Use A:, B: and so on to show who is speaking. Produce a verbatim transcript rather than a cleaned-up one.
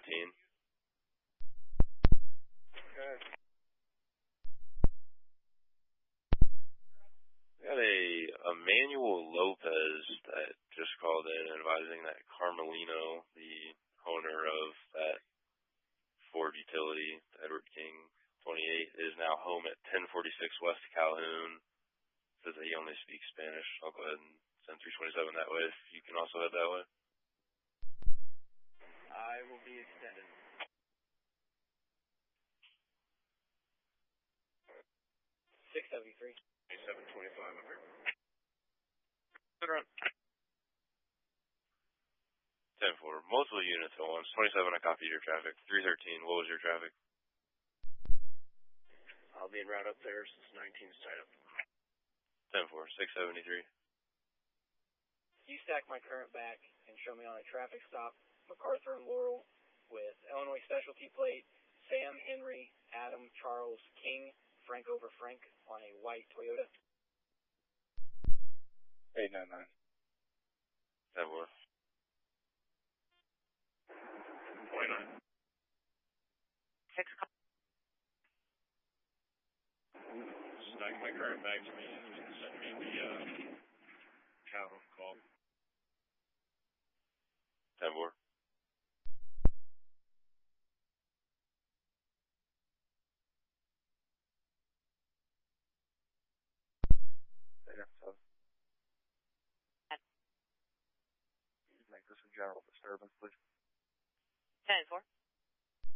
A: thirteen.
B: Okay.
A: We got a Emmanuel Lopez that just called in advising that Carmelino, the owner of that Ford utility, Edward King twenty-eight, is now home at ten forty-six West Calhoun. Says that he only speaks Spanish. I'll go ahead and send three twenty-seven that way if you can also head that way.
B: I will be extended. six seventy-three.
C: seven twenty-five up here.
A: Good run. ten four. Multiple units at once. twenty-seven, I copied your traffic. three thirteen, what was your traffic?
C: I'll be en route up there since nineteen's tied up.
A: ten four, six seventy-three.
B: You stack my current back and show me on a traffic stop, MacArthur and Laurel, with Illinois specialty plate, Sam, Henry, Adam, Charles, King, Frank over Frank on a white Toyota.
C: eight nine nine.
A: ten four.
C: twenty-nine.
D: Six.
C: Stack my current back to me and send me the uh, cow call.
A: ten four.
E: Make this a general disturbance, please.
D: ten four.